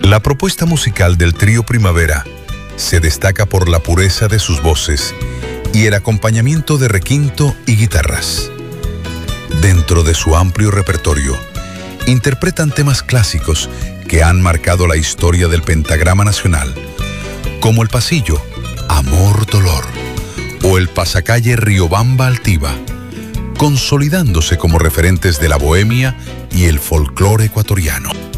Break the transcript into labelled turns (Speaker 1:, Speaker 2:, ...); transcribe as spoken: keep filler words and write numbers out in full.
Speaker 1: La propuesta musical del Trío Primavera se destaca por la pureza de sus voces y el acompañamiento de requinto y guitarras. Dentro de su amplio repertorio, interpretan temas clásicos que han marcado la historia del pentagrama nacional, como El Pasillo, Amor Dolor, o el pasacalle Riobamba Altiva, consolidándose como referentes de la bohemia y el folclore ecuatoriano.